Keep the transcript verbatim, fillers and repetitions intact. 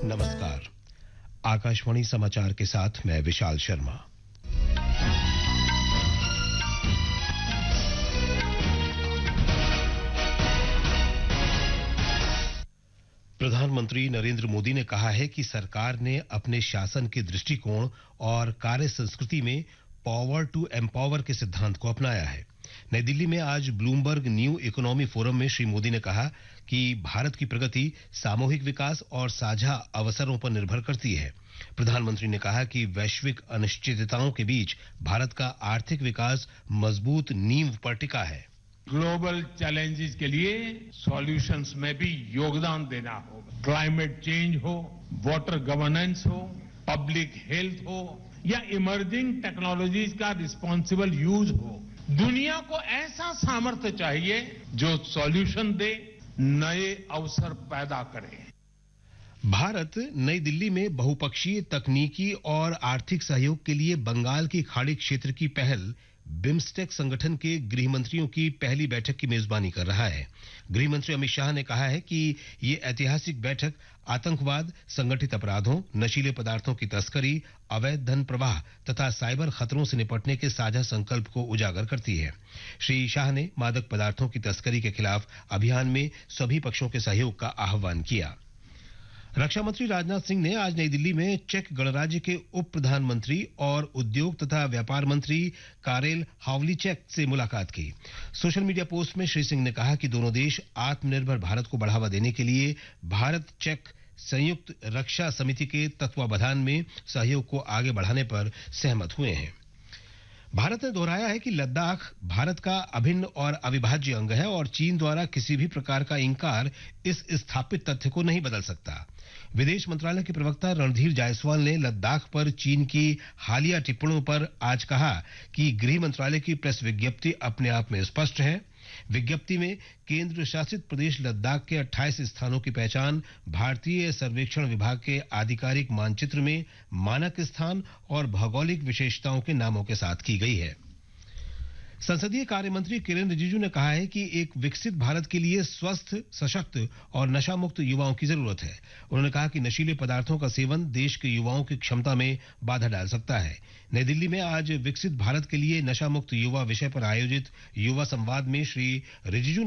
नमस्कार। आकाशवाणी समाचार के साथ मैं विशाल शर्मा। प्रधानमंत्री नरेंद्र मोदी ने कहा है कि सरकार ने अपने शासन के दृष्टिकोण और कार्य संस्कृति में पावर टू एम्पावर के सिद्धांत को अपनाया है। नई दिल्ली में आज ब्लूमबर्ग न्यू इकोनॉमी फोरम में श्री मोदी ने कहा कि भारत की प्रगति सामूहिक विकास और साझा अवसरों पर निर्भर करती है। प्रधानमंत्री ने कहा कि वैश्विक अनिश्चितताओं के बीच भारत का आर्थिक विकास मजबूत नींव पर टिका है। ग्लोबल चैलेंजेस के लिए सॉल्यूशंस में भी योगदान देना होगा। क्लाइमेट चेंज हो, वाटर गवर्नेंस हो, पब्लिक हेल्थ हो या इमर्जिंग टेक्नोलॉजीज का रिस्पॉन्सिबल यूज हो, दुनिया को ऐसा सामर्थ्य चाहिए जो सॉल्यूशन दे, नए अवसर पैदा करे। भारत नई दिल्ली में बहुपक्षीय तकनीकी और आर्थिक सहयोग के लिए बंगाल की खाड़ी क्षेत्र की पहल बिम्स्टेक संगठन के गृह मंत्रियों की पहली बैठक की मेजबानी कर रहा है। गृह मंत्री अमित शाह ने कहा है कि ये ऐतिहासिक बैठक आतंकवाद, संगठित अपराधों, नशीले पदार्थों की तस्करी, अवैध धन प्रवाह तथा साइबर खतरों से निपटने के साझा संकल्प को उजागर करती है। श्री शाह ने मादक पदार्थों की तस्करी के खिलाफ अभियान में सभी पक्षों के सहयोग का आह्वान किया। रक्षा मंत्री राजनाथ सिंह ने आज नई दिल्ली में चेक गणराज्य के उप प्रधानमंत्री और उद्योग तथा व्यापार मंत्री कारेल हावलीचेक से मुलाकात की। सोशल मीडिया पोस्ट में श्री सिंह ने कहा कि दोनों देश आत्मनिर्भर भारत को बढ़ावा देने के लिए भारत चेक संयुक्त रक्षा समिति के तत्वावधान में सहयोग को आगे बढ़ाने पर सहमत हुए हैं। भारत ने दोहराया है कि लद्दाख भारत का अभिन्न और अविभाज्य अंग है और चीन द्वारा किसी भी प्रकार का इंकार इस स्थापित तथ्य को नहीं बदल सकता। विदेश मंत्रालय के प्रवक्ता रणधीर जायसवाल ने लद्दाख पर चीन की हालिया टिप्पणियों पर आज कहा कि गृह मंत्रालय की प्रेस विज्ञप्ति अपने आप में स्पष्ट है। विज्ञप्ति में केंद्र शासित प्रदेश लद्दाख के अट्ठाईस स्थानों की पहचान भारतीय सर्वेक्षण विभाग के आधिकारिक मानचित्र में मानक स्थान और भौगोलिक विशेषताओं के नामों के साथ की गई है। संसदीय कार्य मंत्री किरेन रिजिजू ने कहा है कि एक विकसित भारत के लिए स्वस्थ, सशक्त और नशा मुक्त युवाओं की जरूरत है। उन्होंने कहा कि नशीले पदार्थों का सेवन देश के युवाओं की क्षमता में बाधा डाल सकता है। नई दिल्ली में आज विकसित भारत के लिए नशा मुक्त युवा विषय पर आयोजित युवा संवाद में श्री रिजिजू